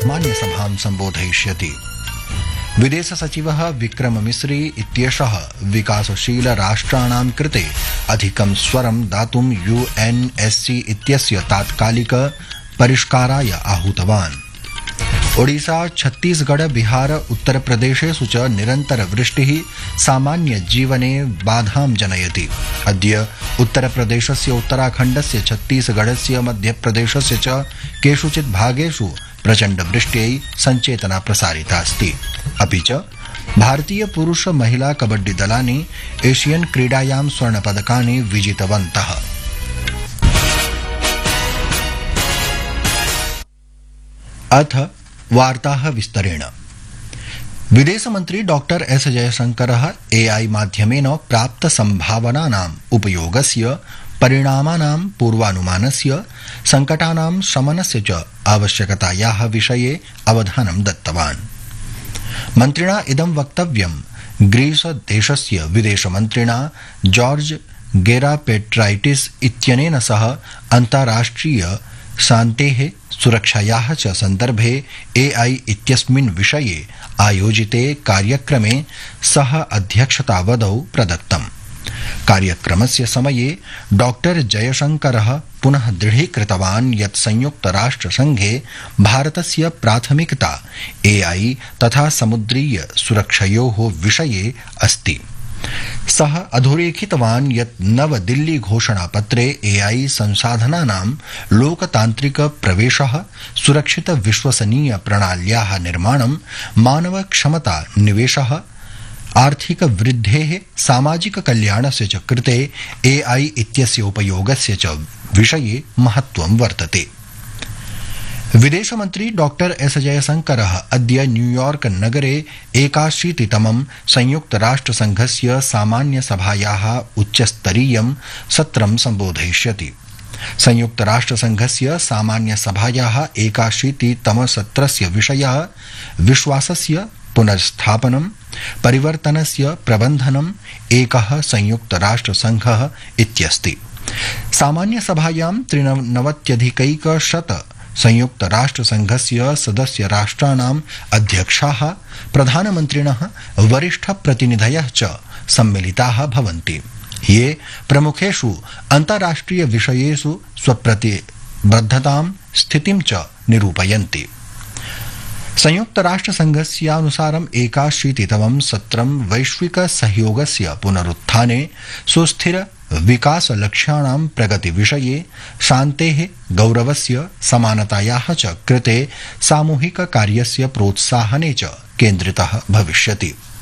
मान्यसभां सम्बोधयिष्यति। विदेश सचिवः विक्रम मिस्री इत्येषः विकासशील राष्ट्राणां कृते अधिकं स्वरं दातुं UNSC इत्यस्य तात्कालिक परिष्काराय आहूतवान्। ओडिशा, छत्तीसगढ़, बिहार, उत्तर प्रदेशेषु च निरन्तर वृष्टिः सामान्य जीवने बाधां जनयति। अद्य उत्तर प्रदेशस्य, उत्तराखण्डस्य, छत्तीसगढ़स्य, मध्यप्रदेशस्य च केषुचित् भागेषु प्रचण्ड वृष्ट्यै सञ्चेतना प्रसारिता अस्ति। अपि च भारतीय पुरुष महिला कबड्डी दलानि एशियन क्रीडायां स्वर्णपदकानि विजितवन्तः। अथ वार्ताः विस्तरेण। विदेशमन्त्री डॉक्टर एस जयशंकरः AI माध्यमेन प्राप्त संभावनानाम् उपयोगस्य, परिणामानां पूर्वानुमानस्य, संकटानां शमनस्य च आवश्यकतायाः विषये अवधानं दत्तवान्। मन्त्रिणा इदं वक्तव्यं ग्रीस देशस्य विदेशमन्त्रिणा जॉर्ज गेरापेट्राइटिस इत्यनेन सह अन्ताराष्ट्रिय शान्तेः, सुरक्षायाः च सन्दर्भे AI इत्यस्मिन् विषये आयोजिते कार्यक्रमे सह अध्यक्षतावधौ प्रदत्तम्। कार्यक्रमस्य समये डॉक्टर जयशंकरः पुनः दृढीकृतवान् यत् संयुक्तराष्ट्रसंघे भारतस्य प्राथमिकता AI तथा समुद्रीय सुरक्षयोः विषये अस्ति। सः अधोरेखितवान् यत् नवदिल्ली घोषणापत्रे AI संसाधनानां लोकतान्त्रिक प्रवेशः, सुरक्षित विश्वसनीय प्रणाल्याः निर्माणं, मानव क्षमता निवेशः, आर्थिक वृद्धेः, सामाजिक कल्याणस्य च कृते AI इत्यस्य उपयोगस्य च विषये महत्त्वं वर्तते। विदेशमन्त्री डॉक्टर एस जयशंकरः अद्य न्यूयॉर्क नगरे 81तमं संयुक्तराष्ट्रसंघस्य सामान्यसभायाः उच्चस्तरीयं सत्रं सम्बोधयिष्यति। संयुक्तराष्ट्रसंघस्य सामान्यसभायाः 81तमसत्रस्य विषयः विश्वासस्य पुनर्स्थापनं, परिवर्तनस्य प्रबन्धनम्, एकः संयुक्तराष्ट्रसंघः इत्यस्ति। सामान्यसभायां 93 संयुक्तराष्ट्रसंघस्य सदस्य राष्ट्राणाम् अध्यक्षाः, प्रधानमन्त्रिणः, वरिष्ठप्रतिनिधयः च सम्मिलिताः भवन्ति, ये प्रमुखेषु अन्ताराष्ट्रिय विषयेषु स्वप्रतिबद्धतां स्थितिं च निरूपयन्ति। संयुक्तराष्ट्रसंघस्यानुसारं 81तमं सत्रं वैश्विक सहयोगस्य पुनरुत्थाने, सुस्थिर विकासलक्ष्याणां प्रगतिविषये, शान्तेः, गौरवस्य, समानतायाः च कृते सामूहिक कार्यस्य प्रोत्साहने च केन्द्रितः भविष्यति।